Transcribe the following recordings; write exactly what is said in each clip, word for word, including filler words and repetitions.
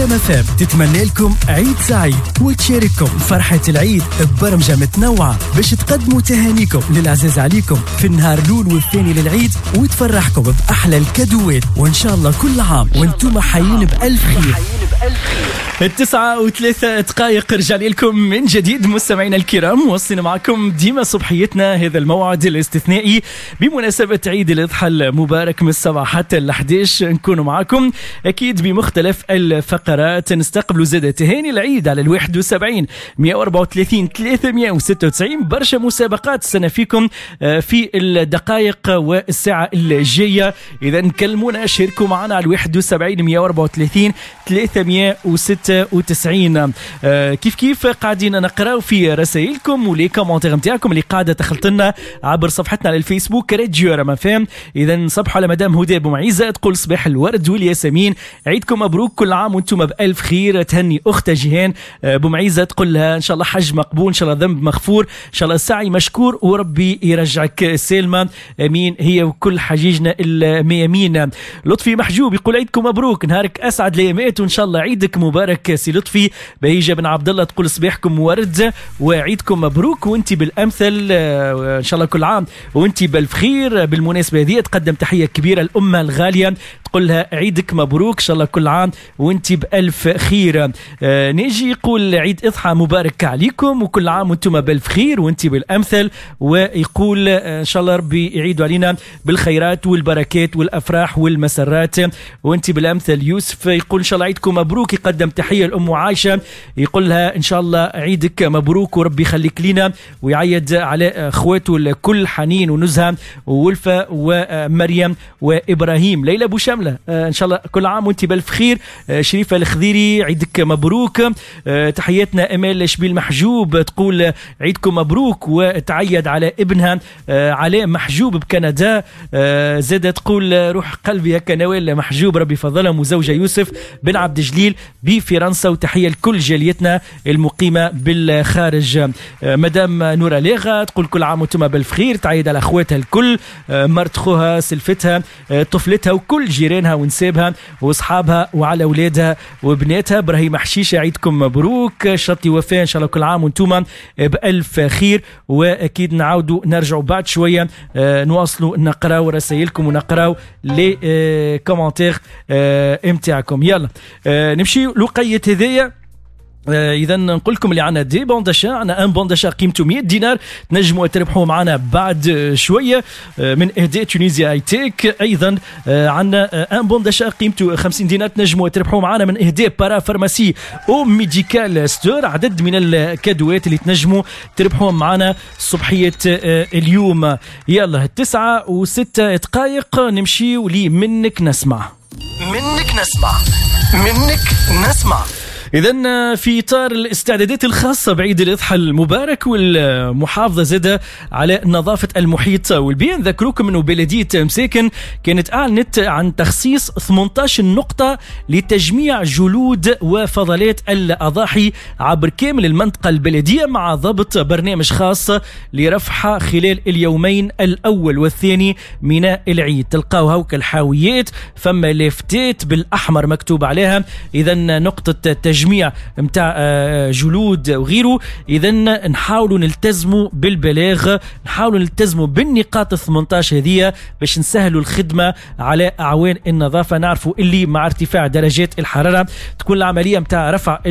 دراما فام تتمنى لكم عيد سعيد وتشارككم فرحة العيد ببرمجة متنوعة باش تقدموا تهانيكم للعزيز عليكم في النهار الأول والثاني للعيد وتفرحكم بأحلى الكادوات، وإن شاء الله كل عام وانتم حيين بألف خير. التسعة وثلاثة دقائق رجع لكم من جديد مستمعينا الكرام، وصلنا معكم ديما صبحيتنا هذا الموعد الاستثنائي بمناسبة عيد الأضحى المبارك من السبعة حتى الأحداش نكون معكم أكيد بمختلف الفقرات. نستقبلوا زادة تهاني العيد على الواحد وسبعين مئة وأربعة وثلاثين ثلاثمئة وستة وتسعين. برشا مسابقات استنى فيكم في الدقائق والساعة الجاية، إذا نكلمونا شاركوا معنا على الواحد وسبعين مئة وأربعة وثلاثين ثلاثمئة وستة وتسعين. كيف كيف قاعدين نقراو في رسائلكم ولي كومنتير نتاعكم اللي قاعدة دخلت لنا عبر صفحتنا على الفيسبوك راديو رما فام. إذا نصبحوا على مدام هدى بومعيزة تقول صباح الورد والياسمين، عيدكم مبروك كل عام وانتم بألف خير. تهني أختها جيهان بومعيزة تقول لها إن شاء الله حج مقبول، إن شاء الله ذنب مغفور، إن شاء الله سعي مشكور وربي يرجعك سالمة امين هي وكل حجيجنا الميامين. لطفي محجوب يقول عيدكم مبروك، نهارك اسعد الايامات وان شاء الله عيدك مبارك سي لطفي. بهيجة بن عبد الله تقول صباحكم ورد وعيدكم مبروك وانت بالامثل ان شاء الله كل عام وانت بالف خير. بالمناسبه هذه تقدم تحيه كبيره الامه الغاليه تقول لها عيدك مبروك ان شاء الله كل عام وانت بألف خير. آه نيجي يقول عيد اضحى مبارك عليكم وكل عام وانتم بالف خير وانت بالامثل، ويقول آه ان شاء الله ربي يعيدوا علينا بالخيرات والبركات والافراح والمسرات وانت بالامثل. يوسف يقول ان شاء الله عيدكم مبروك، يقدم تحيه لام عائشه يقول لها ان شاء الله عيدك مبروك وربي يخليك لينا ويعيد على اخواته الكل حنين ونزهه وولفه ومريم وابراهيم. ليلى ابو شمله ان شاء الله كل عام وانت بالف خير. شريفه الخضيري عيدك مبروك. تحياتنا امال شبيل محجوب تقول عيدكم مبروك وتعيد على ابنها علاء محجوب بكندا. زادت تقول روح قلبي هكا نوال محجوب ربي فضلهم، وزوجة يوسف بن عبد جليل بفرنسا. وتحية لكل جاليتنا المقيمة بالخارج. مدام نورا ليغا تقول كل عام وانتم بالف خير، تعيد على اخواتها الكل، مرت خوها سلفتها طفلتها وكل جيرانها ونسابها واصحابها وعلى اولادها وبناتها. ابراهيم حشيشه عيدكم مبروك. شرطي وفاء ان شاء الله كل عام وانتم بالف خير. واكيد نعاودوا نرجعوا بعد شويه آه نواصلوا نقراو رسائلكم ونقراو لي آه كومنتير آه امتاعكم. يلا آه نمشي لقية هذيا. آه اذا نقول لكم اللي عنا دي بونداشا، عنا ان بونداشا قيمته مئة دينار تنجموا تربحوا معنا بعد شويه آه من اهداء تونيزيا اي تيك. ايضا آه عنا آه ان بونداشا قيمته خمسين دينار تنجموا تربحوا معنا من اهداء بارا فارماسي او ميديكال ستور. عدد من الكادوات اللي تنجموا تربحوا معنا صبحيه آه اليوم. يلا التسعة وستة دقائق نمشي ولي منك نسمع منك نسمع منك نسمع. إذن في إطار الاستعدادات الخاصة بعيد الأضحى المبارك والمحافظة زادة على نظافة المحيط والبيئة، نذكركم أنه بلدية مساكن كانت أعلنت عن تخصيص ثمانية عشر نقطة لتجميع جلود وفضلات الأضاحي عبر كامل المنطقة البلدية مع ضبط برنامج خاص لرفعها خلال اليومين الأول والثاني من العيد. تلقاوها وكالحاويات فما لافتات بالأحمر مكتوب عليها إذن نقطة تجميع تجميع متاع جلود وغيره. إذا نحاولوا نلتزموا بالبلاغ، نحاولوا نلتزموا بالنقاط ثمانية عشر هذه باش نسهلوا الخدمة على أعوان النظافة. نعرفوا اللي مع ارتفاع درجات الحرارة تكون العملية متاع رفع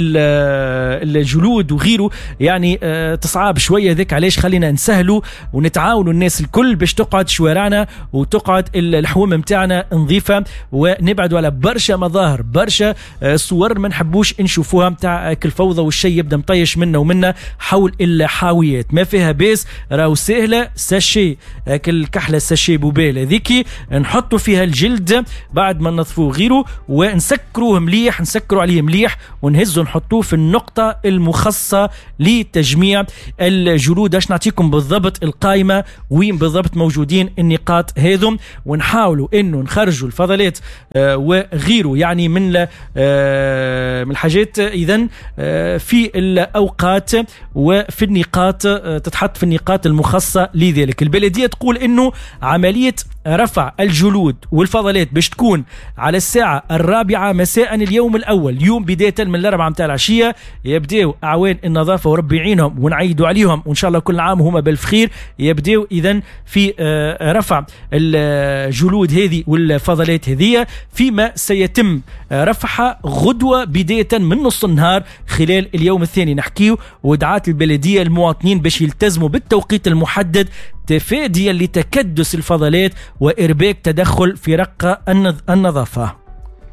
الجلود وغيره يعني تصعب شوية. ذاك علاش خلينا نسهلوا ونتعاونوا الناس الكل باش تقعد شوارعنا وتقعد الحوم متاعنا نظيفة ونبعدوا على برشا مظاهر برشا صور ما نحبوش نشوفوها متاع كل فوضى والشيء يبدا مطيش منا ومنا حول الحاويات. ما فيها بيس راهو سهله ساشي كل كحله ساشي بوبال هذيكي نحطوا فيها الجلد بعد ما ننظفوه غيره ونسكروه مليح، نسكروا عليه مليح ونهزوا نحطوه في النقطه المخصصه لتجميع الجلود. اش نعطيكم بالضبط القائمه وين بالضبط موجودين النقاط هذم، ونحاولوا انه نخرجوا الفضلات آه وغيره يعني من آه من الحاجات إذن في الأوقات وفي النقاط تتحط في النقاط المخصصة لذلك. البلدية تقول إنه عملية رفع الجلود والفضلات باش تكون على الساعة الرابعة مساء اليوم الأول، اليوم بداية من الأربعة متاع العشية يبدأوا أعوان النظافة وربي يعينهم ونعيدوا عليهم وإن شاء الله كل عام هما بالخير. يبدأوا إذن في رفع الجلود هذه والفضلات هذه، فيما سيتم رفعها غدوة بداية من نص النهار خلال اليوم الثاني. نحكيو ودعات البلدية المواطنين باش يلتزموا بالتوقيت المحدد تفاديا لتكدس الفضلات وإرباك تدخل في رق النظافة.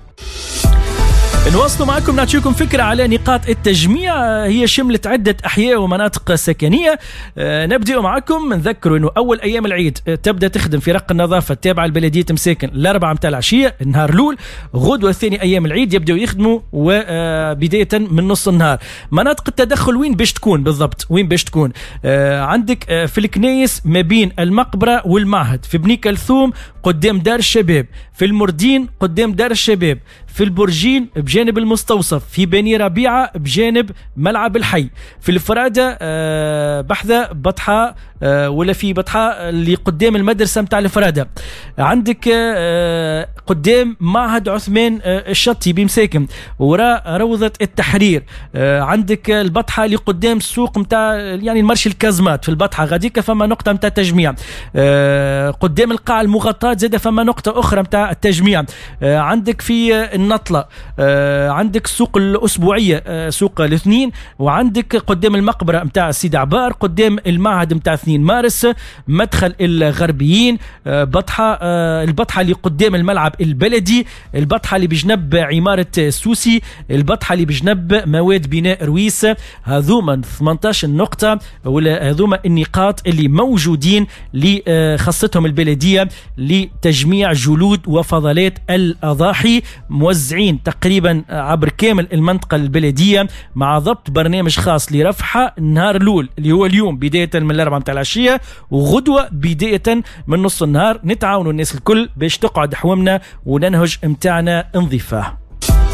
نواصل معكم نعطيكم فكرة على نقاط التجميع، هي شملت عدة أحياء ومناطق سكنية. أه نبدأ معكم نذكروا أنه أول أيام العيد تبدأ تخدم في رق النظافة التابعة لبلدية مساكن الأربعة متاع العشية النهار الأول، غدوة ثاني أيام العيد يبدأوا يخدموا وبداية من نص النهار. مناطق التدخل وين باش تكون بالضبط؟ وين باش تكون؟ أه عندك أه في الكنايس ما بين المقبرة والمعهد، في بني كلثوم قدام دار الشباب، في المردين قدام دار الشباب، في البرجين بجانب المستوصف، في بني ربيعة بجانب ملعب الحي، في الفرادة أه بحذا بطحة أه ولا في بطحة اللي قدام المدرسة متاع الفرادة. عندك أه قدام معهد عثمان أه الشطي بمساكن وراء روضة التحرير. أه عندك البطحة اللي قدام السوق متاع يعني المرش الكازمات، في البطحة غاديك فما نقطة متاع تجميع. أه قدام القاعة المغطاة زاد فما نقطة أخرى متاع التجميع. أه عندك في النطلة، آه عندك السوق الأسبوعية، آه سوق الاثنين، وعندك قدام المقبرة متاع سيد عبار، قدام المعهد متاع اثنين مارس، مدخل الغربيين، آه بطحة آه البطحة اللي قدام الملعب البلدي، البطحة اللي بجنب عمارة سوسي، البطحة اللي بجنب مواد بناء رويس. هذوما ثمانية عشر نقطة ولا هذوما النقاط اللي موجودين لخاصتهم البلدية لتجميع جلود وفضلات الأضاحي، موزعين تقريبا عبر كامل المنطقة البلدية مع ضبط برنامج خاص لرفعها النهار الأول اللي هو اليوم بداية من الأربعة متاع العشية وغدوة بداية من نص النهار. نتعاونوا الناس الكل باش تقعد حومنا وننهج متاعنا نظيفة.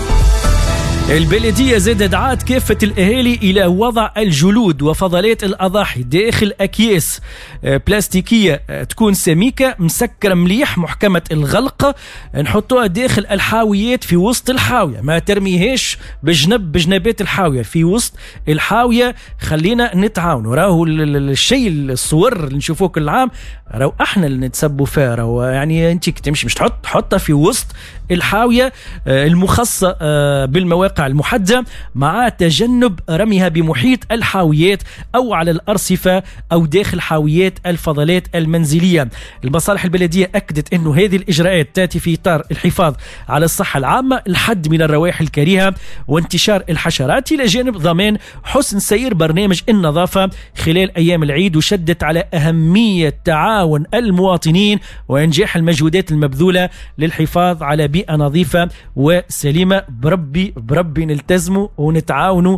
البلدية زاد دعات كافة الأهالي إلى وضع الجلود وفضلات الأضاحي داخل أكياس بلاستيكية تكون سميكة مسكرة مليح محكمة الغلق، نحطوها داخل الحاويات في وسط الحاوية، ما ترميهاش بجنب بجنبات الحاوية، في وسط الحاوية. خلينا نتعاونوا، راهو الشيء الصور اللي نشوفوه كل عام راهو احنا اللي نتسبوا فيها، راهو يعني انت تمشي مش تحط حطها في وسط الحاوية المخصصة بالمواقع المحددة، مع تجنب رميها بمحيط الحاويات أو على الأرصفة أو داخل حاويات الفضلات المنزلية. المصالح البلدية أكدت أنه هذه الإجراءات تأتي في إطار الحفاظ على الصحة العامة، الحد من الروائح الكريهة وانتشار الحشرات، إلى جانب ضمان حسن سير برنامج النظافة خلال أيام العيد. وشدت على أهمية تعاون المواطنين وإنجاح المجهودات المبذولة للحفاظ على بيئة نظيفة وسليمة. بربي بربي نلتزموا ونتعاونوا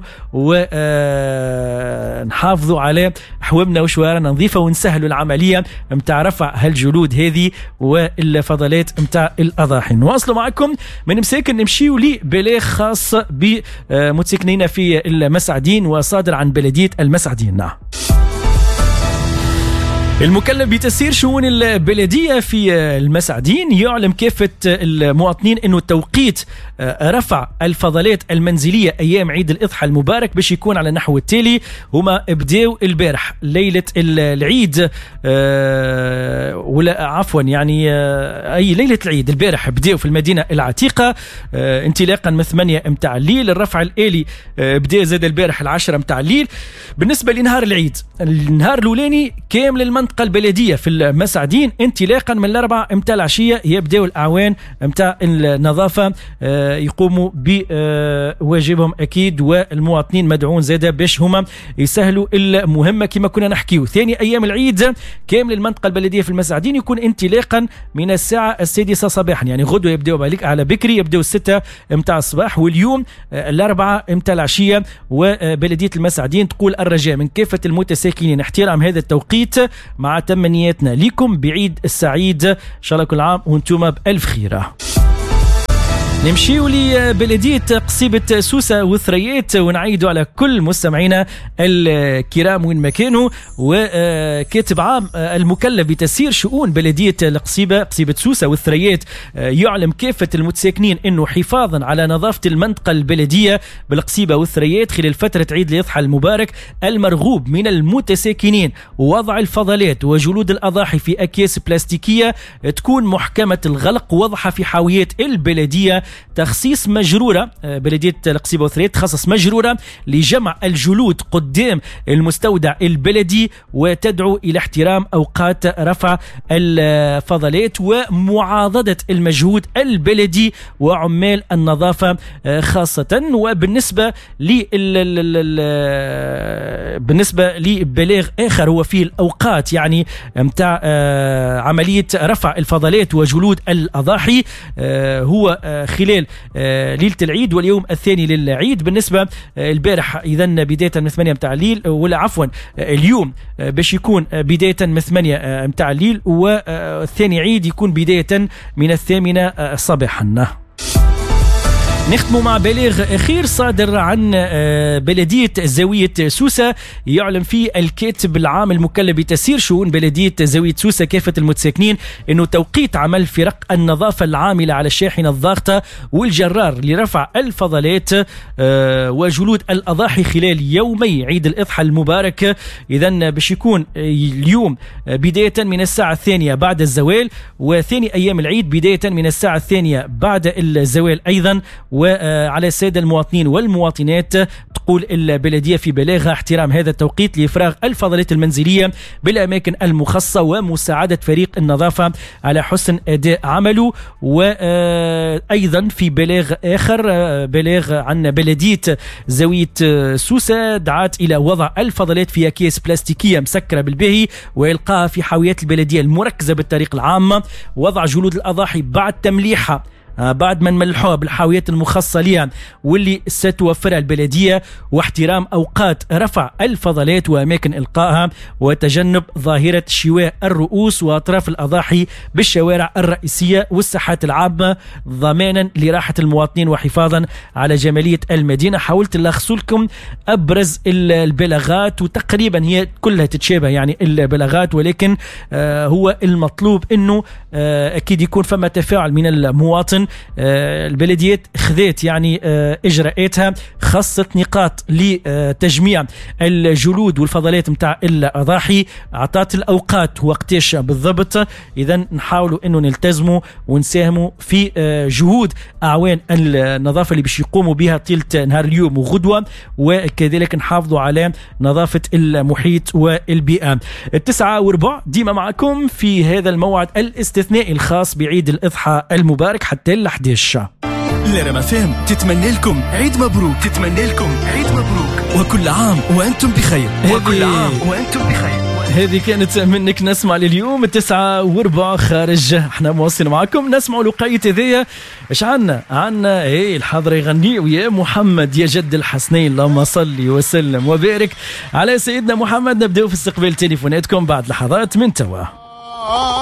ونحافظوا على حومنا وشوارعنا نظيفة ونسهلوا العملية متاع رفع هالجلود هذه والفضلات متاع الأضاحي. نواصلوا معكم من مساكن نمشيوا لبلاغ خاص بمتسكنين في المسعدين وصادر عن بلدية المسعدين. نعم، المكلف بتسيير شؤون البلدية في المسعدين يعلم كافة المواطنين أنه توقيت رفع الفضلات المنزلية أيام عيد الإضحى المبارك باش يكون على النحو التالي. هما ابداو البارح ليلة العيد، ولا عفوا يعني أي ليلة العيد البارح بداو في المدينة العتيقة انطلاقا من ثمانية متاع الليل. الرفع الآلي بدا زاد البارح العشرة متاع الليل. بالنسبة لنهار العيد، النهار الأولاني كامل المنطقة البلدية في المسعدين انطلاقا من الأربعة متاع العشية يبداو الأعوان متاع النظافة يقوموا بواجبهم أكيد، والمواطنين مدعون زاده باش هما يسهلوا المهمة كما كنا نحكيو. ثاني أيام العيد كامل المنطقة البلدية في المسعدين يكون انطلاقا من الساعة السادسة صباحا، يعني غدوة يبداو بالك على بكري، يبداو الستة متاع الصباح، واليوم الأربعة متاع العشية. وبلدية المسعدين تقول الرجاء من كافة المتساكنين احترام هذا التوقيت مع تمنياتنا لكم بعيد السعيد إن شاء الله كل عام وانتم بألف خيرة. نمشيو لبلدية قصيبة سوسة وثريات ونعيدوا على كل مستمعينا الكرام وين ما كانوا. وكاتب عام المكلف بتسيير شؤون بلدية القصيبة قصيبة سوسة والثريات يعلم كافة المتساكنين انه حفاظا على نظافة المنطقة البلدية بالقصيبة والثريات خلال فترة عيد الأضحى المبارك المرغوب من المتساكنين وضع الفضلات وجلود الأضاحي في أكياس بلاستيكية تكون محكمة الغلق ووضعها في حاويات البلدية. تخصيص مجرورة بلدية القصيبة والثريات تخصص مجرورة لجمع الجلود قدام المستودع البلدي وتدعو إلى احترام أوقات رفع الفضلات ومعاضدة المجهود البلدي وعمال النظافة خاصة. وبالنسبة لي بالنسبة لبلاغ آخر هو في الأوقات يعني متاع عملية رفع الفضلات وجلود الأضاحي هو خلال ليلة العيد واليوم الثاني للعيد. بالنسبة البارح إذا بداية من ثمانية متاع الليل ولا عفوا اليوم باش يكون بداية من ثمانية متاع الليل والثاني عيد يكون بداية من الثامنة صباحا. نختموا مع بلاغ أخير صادر عن بلدية زاوية سوسة يعلم فيه الكاتب العام المكلف بتسيير شؤون بلدية زاوية سوسة كافة المتساكنين أنه توقيت عمل فرق النظافة العاملة على الشاحنة الضاغطة والجرار لرفع الفضلات وجلود الأضاحي خلال يومي عيد الأضحى المبارك. إذن باش يكون اليوم بداية من الساعة الثانية بعد الزوال وثاني أيام العيد بداية من الساعة الثانية بعد الزوال أيضا. وعلى السادة المواطنين والمواطنات تقول البلدية في بلاغها احترام هذا التوقيت لإفراغ الفضلات المنزلية بالأماكن المخصصة ومساعدة فريق النظافة على حسن أداء عمله. وأيضا في بلاغ آخر بلاغ عن بلدية زاوية سوسة دعات إلى وضع الفضلات في أكياس بلاستيكية مسكرة بالباهي وإلقاها في حاويات البلدية المركزة بالطريق العامة. وضع جلود الأضاحي بعد تمليحها بعد ما نملحوها بالحاويات المخصصة لها واللي ستوفرها البلدية واحترام أوقات رفع الفضلات وأماكن إلقائها وتجنب ظاهرة شواء الرؤوس وأطراف الأضاحي بالشوارع الرئيسية والساحات العامة ضمانا لراحة المواطنين وحفاظا على جمالية المدينة. حاولت ألخص لكم أبرز البلاغات وتقريبا هي كلها تتشابه يعني البلاغات ولكن آه هو المطلوب أنه آه أكيد يكون فما تفاعل من المواطن. البلديات خذت يعني إجراءاتها خصت نقاط لتجميع الجلود والفضلات متاع الأضاحي عطات الأوقات وقتاش بالضبط. إذا نحاولوا أنه نلتزموا ونساهموا في جهود أعوان النظافة اللي بيش يقوموا بها طيلة نهار اليوم وغدوة وكذلك نحافظوا على نظافة المحيط والبيئة. التسعة وربع ديما معكم في هذا الموعد الاستثنائي الخاص بعيد الأضحى المبارك حتى الحديش. لرما فهم تتمنى لكم عيد مبروك تتمنى لكم عيد مبروك وكل عام وأنتم بخير وكل عام وأنتم بخير. هذه كانت منك نسمع لليوم التسعة وربع خارج احنا مواصلين معكم نسمع لقاية ذي ايش عنا عنا ايه الحاضر يغني ويا محمد يا جد الحسنين اللهم صلي وسلم وبارك على سيدنا محمد. نبدأ في استقبال تليفوناتكم بعد لحظات من توا.